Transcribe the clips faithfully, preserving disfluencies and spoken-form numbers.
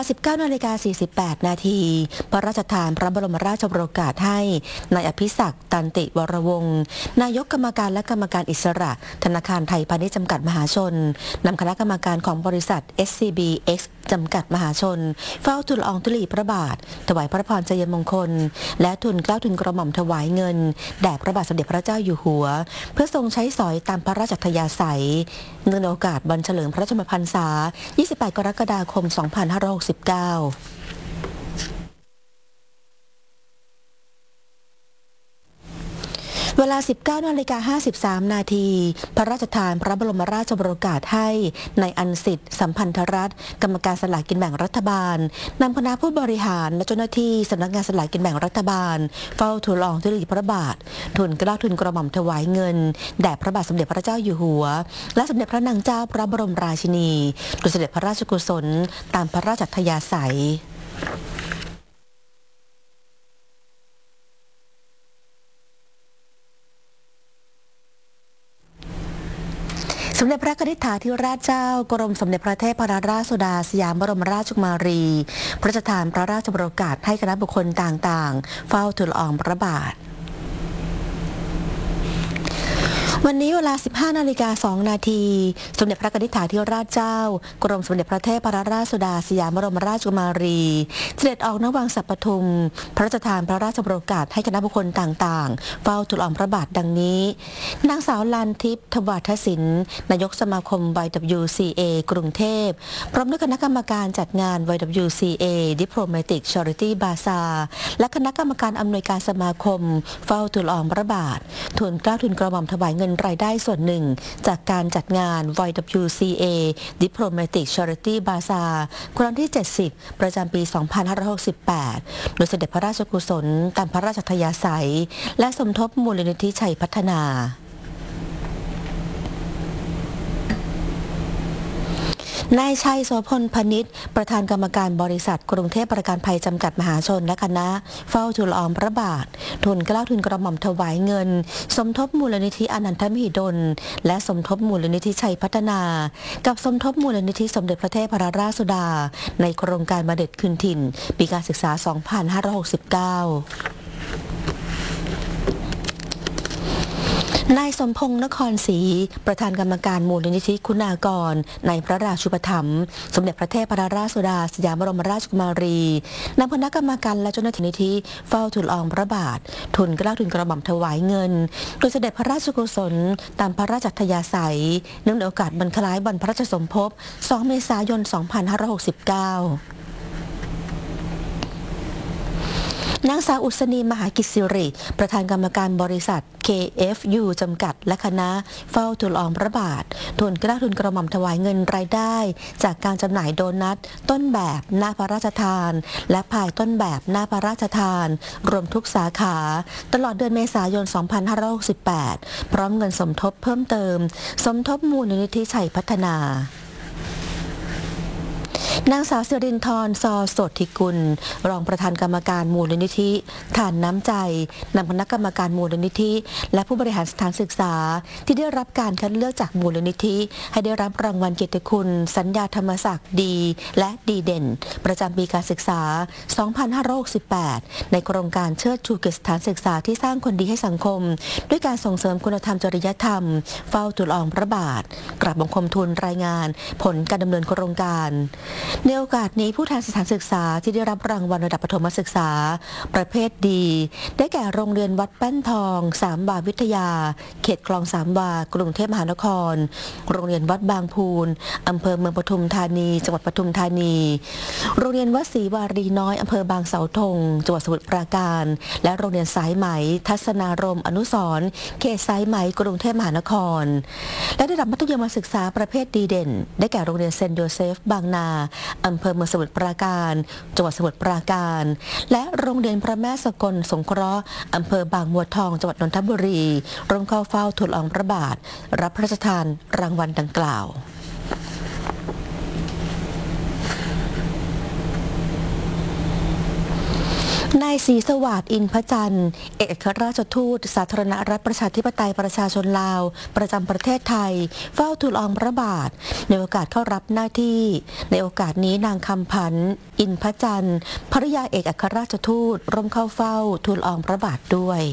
ลา สิบเก้านาฬิกาสี่สิบแปด นาทีพระราชทานพระบรมราชโองการให้นายอภิศักดิ์ตันติวรวงศ์นายกกรรมการและกรรมการอิสระธนาคารไทยพาณิชย์จำกัดมหาชนนำคณะกรรมการของบริษัท เอส ซี บี เอ็กซ์ จำกัดมหาชนเฝ้าทูลละอองธุลีพระบาทถวายพระพรชัยมงคลและทุนเกล้าทุนกระหม่อมถวายเงินแด่พระบาทสมเด็จพระเจ้าอยู่หัวเพื่อทรงใช้สอยตามพระราชอัธยาศัยเนื่องในโอกาสวันเฉลิมพระชนมพรรษา ยี่สิบแปด กรกฎาคม สองพันห้าร้อยหกสิบเก้าเวลา สิบเก้านาฬิกาห้าสิบสาม นาทีพระราชทานพระบรมราชโองการให้นายอันสิทธิ์สัมพันธรัตน์กรรมการสลากกินแบ่งรัฐบาลนำคณะผู้บริหารและเจ้าหน้าที่สำนักงานสลากกินแบ่งรัฐบาลเฝ้าทูลละอองธุลีพระบาททุนเกล้าทุนกระหม่อมถวายเงินแด่พระบาทสมเด็จพระเจ้าอยู่หัวและสมเด็จพระนางเจ้าพระบรมราชินีโดยเสด็จพระราชกุศลตามพระราชอัธยาศัยสมเด็จพระนิธิถาธิราชเจ้ากรมสมเด็จพระเทพรัตนราชสุดาสยามบรมราชกุมารีพระราชทานพระราชโองการให้คณะบุคคลต่างๆเฝ้าทูลละอองพระบาทวันนี้เวลา สิบห้านาฬิกาสอง นาทีสมเด็จพระนิธิถาธิราชเจ้ากรมสมเด็จพระเทพรัตนราชสุดาสยามบรมราชกุมารีเสด็จออกณวังสัปทุมพระราชทานพระราชโองการให้คณะบุคคลต่างๆเฝ้าทูลละอองพระบาทดังนี้นางสาวลานทิพย์ทวัฒศิลป์นายกสมาคม วาย ดับเบิลยู ซี เอ กรุงเทพพร้อมด้วยคณะกรรมการจัดงาน วาย ดับเบิลยู ซี เอ Diplomatic Charity Bazaar และคณะกรรมการอำนวยการสมาคมเฝ้าทูลละอองพระบาททุนเกล้าทุนกระหม่อมถวายเงินรายได้ส่วนหนึ่งจากการจัดงาน วาย ดับเบิลยู ซี เอ Diplomatic Charity Bazaar ครั้งที่ เจ็ดสิบ ประจำปี สองพันห้าร้อยหกสิบแปด โดยเสด็จพระราชกุศลตามพระราชอัธยาศัยและสมทบมูลนิธิชัยพัฒนานายชัยโสพลพนิชประธานกรรมการบริษัทกรุงเทพประกันภัยจำกัดมหาชนและคณะเฝ้าทูลละอองพระบาททุนเกล้าทุนกระหม่อมถวายเงินสมทบมูลนิธิอนันทมหิดลและสมทบมูลนิธิชัยพัฒนากับสมทบมูลนิธิสมเด็จพระเทพรัตนราชสุดาในโครงการมาเด็ดคืนถิ่นปีการศึกษา สองพันห้าร้อยหกสิบเก้านายสมพงษ์นครศรีประธานกรรมการมูลนิธิคุณากรในพระราชูปถัมภ์สมเด็จพระเทพรัตนราชสุดาสยามบรมราชกุมารีนำคณะกรรมการและเจ้าหน้าที่นิธิเฝ้าทูลละอองพระบาททุนเกล้าทุนกระหม่อมถวายเงินโดยเสด็จพระราชกุศลตามพระราชอัธยาศัยเนื่องในโอกาสวันคล้ายวันพระราชสมภพ สอง เมษายน สองพันห้าร้อยหกสิบเก้านางสาวอุศนีมหากิจสิริประธานกรรมการบริษัท เค เอฟ ยู จำกัดและคณะเฝ้าทูลละอองพระบาททุนเกล้าทุนกระหม่อมถวายเงินรายได้จากการจำหน่ายโดนัทต้นแบบหน้าพระราชทานและพายต้นแบบหน้าพระราชทานรวมทุกสาขาตลอดเดือนเมษายน สองพันห้าร้อยหกสิบแปดพร้อมเงินสมทบเพิ่มเติมสมทบมูลนิธิชัยพัฒนานางสาวสิรินทร์ซอโสธิกุลรองประธานกรรมการมูลนิธิฐานน้ำใจนำคณะกรรมการมูลนิธิและผู้บริหารสถานศึกษาที่ได้รับการคัดเลือกจากมูลนิธิให้ได้รับรางวัลเกียรติคุณสัญญาธรรมศักดิ์ดีและดีเด่นประจำปีการศึกษา สองพันห้าร้อยหกสิบแปด ในโครงการเชิดชูเกียรติสถานศึกษาที่สร้างคนดีให้สังคมด้วยการส่งเสริมคุณธรรมจริยธรรมเฝ้าทูลละอองพระบาทกราบบังคมทูลรายงานผลการดำเนินโครงการในโอกาสนี้ผู้แทนสถานศึกษาที่ได้รับรางวัลระดับประถมศึกษาประเภทดีได้แก่โรงเรียนวัดแป้นทองสามวาวิทยาเขตคลองสามวากรุงเทพมหานครโรงเรียนวัดบางพูนอำเภอเมืองปทุมธานีจังหวัดปทุมธานีโรงเรียนวัดศรีวารีน้อยอำเภอบางเสาธงจังหวัดสมุทรปราการและโรงเรียนสายไหมทัศนารมณ์อนุสรณ์เขตสายไหมกรุงเทพมหานครและระดับมัธยมศึกษาประเภทดีเด่นได้แก่โรงเรียนเซนต์โยเซฟบางนาอำเภอเมืองสมุทรปราการจังหวัดสมุทรปราการและโรงเรียนพระแม่สกลสงเคราะห์อำเภอบางบัวทองจังหวัดนนทบุรีร่วมเข้าเฝ้าทูลละอองพระบาทรับพระราชทานรางวัลดังกล่าวนายศรีสวัสดิ์อินทร์พระจันทร์เอกอัครราชทูตสาธารณรัฐประชาธิปไตยประชาชนลาวประจำประเทศไทยเฝ้าทูลละอองพระบาทในโอกาสเข้ารับหน้าที่ในโอกาสนี้นางคำผันอินทร์พระจันทร์ภริยาเอกอัครราชทูตร่วมเข้าเฝ้าทูลละอองพระบาทด้วย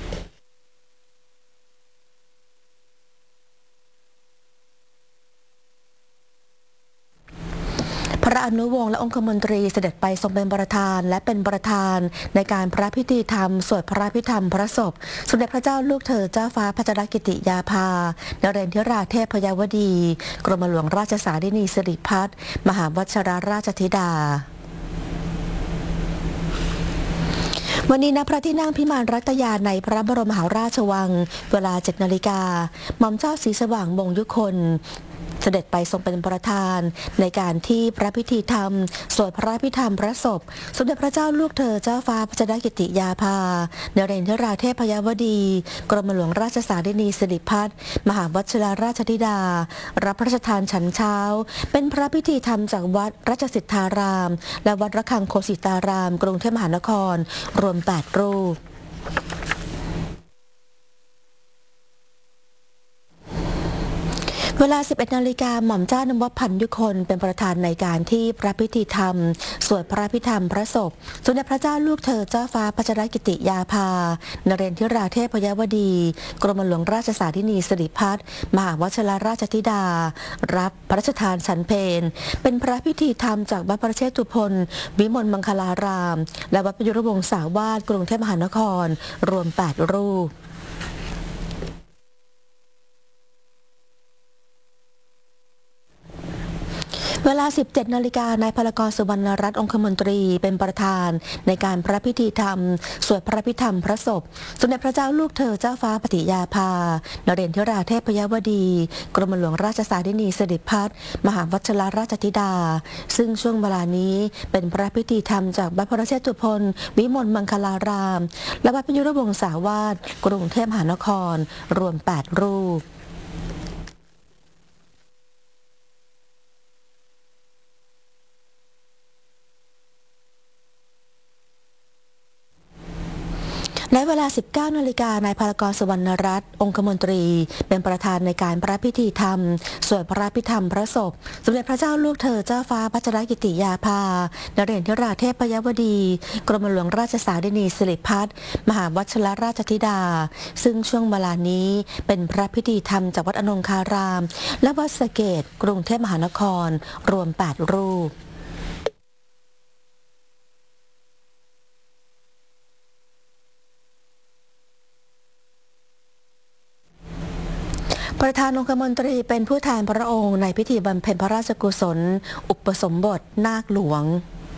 พระอนุวงศ์และองคมนตรีเสด็จไปทรงเป็นประธานและเป็นประธานในการพระพิธีธรรมสวดพระพิธรรมพระศพสมเด็จพระเจ้าลูกเธอเจ้าฟ้าพัชรกิติยาภานเรนทิราเทพยวดีกรมหลวงราชสารินีสิริพัฒน์มหาวชิรราชธิดาวันนี้ณพระที่นั่งพิมานรัตยาในพระบรมมหาราชวังเวลาเจ็ดนาฬิกาหม่อมเจ้าศรีสว่างมงยุคนเสด็จไปทรงเป็นประธานในการที่พระพิธีธรรมสวดพระพิธรรมพระศพสมเด็จพระเจ้าลูกเธอเจ้าฟ้าพัชรกิติยาภานเรนทิราเทพยวดีกรมหลวงราชสารินีสิริพัฒน์มหาวชิรราชธิดารับพระราชทานฉันเช้าเป็นพระพิธีธรรมจากวัดราชสิทธารามและวัดระฆังโคสิตารามกรุงเทพมหานครรวมแปดรูปเวลา สิบเอ็ดนาฬิกาหม่อมเจ้านวพันธ์ยุคนเป็นประธานในการที่พระพิธีธรรมสวดพระพิธรรมพระศพสมเด็จพระเจ้าลูกเธอเจ้าฟ้าพัชรกิติยาภานเรนทิราเทพยวดีกรมหลวงราชสารินีสิริพัฒน์มหาวชิรราชธิดารับพระราชทานฉันเพลเป็นพระพิธีธรรมจากวัดพระเชตุพนวิมลมังคลารามและวัดประยุรวงศาวาสกรุงเทพมหานครรวมแปดรูปเวลา สิบเจ็ดนาฬิกานายพลกรสุวรรณรัตน์องคมนตรีเป็นประธานในการพระพิธีธรรมสวดพระพิธรรมพระศพสมเด็จพระเจ้าลูกเธอเจ้าฟ้าปฏิยาภานเรนทิราเทพยวดีกรมหลวงราชสารินีสิริพัฒน์มหาวชิรราชธิดาซึ่งช่วงเวลานี้เป็นพระพิธีธรรมจากวัดพระเชตุพนวิมลมังคลารามและวัดประยุรวงศาวาสกรุงเทพมหานครรวมแปดรูปในเวลา สิบเก้านาฬิกานายพลกรสุวรรณรัตน์องคมนตรีเป็นประธานในการพระพิธีธรรมสวดพระพิธรรมพระศพสมเด็จพระเจ้าลูกเธอเจ้าฟ้าพัชรกิติยาภานเรนทิราเทพยวดีกรมหลวงราชสารินีสิริพัฒน์มหาวชิรราชธิดาซึ่งช่วงเวลานี้เป็นพระพิธีธรรมจากวัดอนงคารามและวัดสะเกษกรุงเทพมหานครรวมแปดรูปประธานองคมนตรีเป็นผู้แทนพระองค์ในพิธีบำเพ็ญพระราชกุศลอุปสมบทนาคหลวง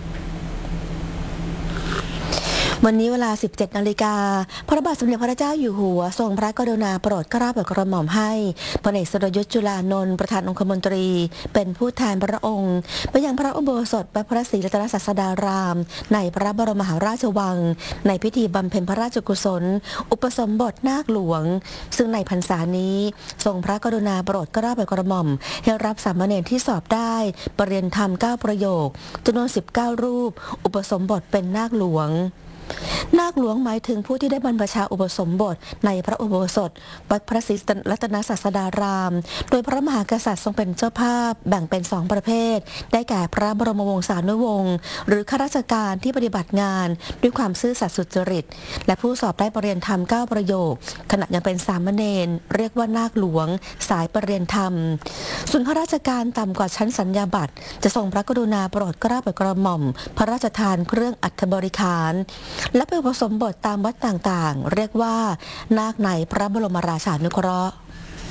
วันนี้เวลา สิบเจ็ดนาฬิกาพระบาทสมเด็จพระเจ้าอยู่หัวทรงพระกรุณาโปรดเกล้าโปรดกระหม่อมให้พลเอกสรยุทธจุลานนท์ประธานองคมนตรีเป็นผู้แทนพระองค์ไปยังพระอุโบสถวัดพระศรีรัตนศาสดารามในพระบรมมหาราชวังในพิธีบำเพ็ญพระราชกุศลอุปสมบทนาคหลวงซึ่งในพรรษานี้ทรงพระกรุณาโปรดเกล้าโปรดกระหม่อมให้รับสามเณรที่สอบได้ปรริญญาธรรมเก้าประโยคจำนวนสิบเก้ารูปอุปสมบทเป็นนาคหลวงนาคหลวงหมายถึงผู้ที่ได้บรรพชาอุปสมบทในพระอุโบสถวัดพระศรีรัตนศาสดารามโดยพระมหากษัตริย์ทรงเป็นเจ้าภาพแบ่งเป็นสองประเภทได้แก่พระบรมวงศานุวงศ์หรือข้าราชการที่ปฏิบัติงานด้วยความซื่อสัตย์สุจริตและผู้สอบได้ปรริญญาธรรมเก้าประโยคขณะยังเป็นสามเณรเรียกว่านาคหลวงสายปรริญญาธรรมส่วนข้าราชการต่ำกว่าชั้นสัญญาบัตรจะทรงพระกรุณาโปรดเกล้าโปรดกระหม่อมพระราชทานเครื่องอัฐบริขารและไปอุปสมบทตามวัดต่างๆเรียกว่านาคในพระบรมราชานุเคราะห์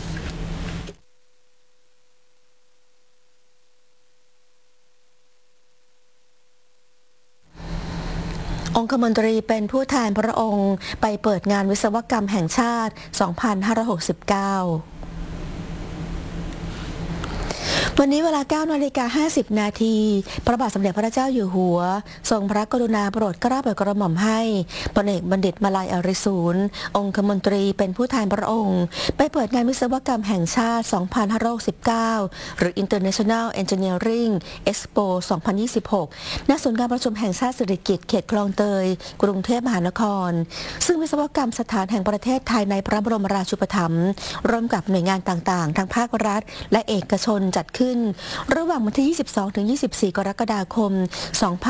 องคมนตรีเป็นผู้แทนพระองค์ไปเปิดงานวิศวกรรมแห่งชาติ สองพันห้าร้อยหกสิบเก้าวันนี้เวลา เก้านาฬิกาห้าสิบ นาทีพระบาทสมเด็จพระเจ้าอยู่หัวทรงพระกรุณาโปรดเกล้าโปรดกระหม่อมให้พลเอกบัณฑิตมาลัยอริสูรองคมนตรีเป็นผู้แทนพระองค์ไปเปิดงานวิศวกรรมแห่งชาติ สองพันห้าร้อยหกสิบเก้า หรือ International Engineering Expo สองพันยี่สิบหก ณ ศูนย์การประชุมแห่งชาติสิริกิติ์เขตคลองเตยกรุงเทพมหานครซึ่งวิศวกรรมสถานแห่งประเทศไทยในพระบรมราชูปถัมภ์ร่วมกับหน่วยงานต่างๆทั้งภาครัฐและเอกชนจัดขึ้นระหว่างวันที่ ยี่สิบสองถึงยี่สิบสี่ กรกฎาคม สองพัน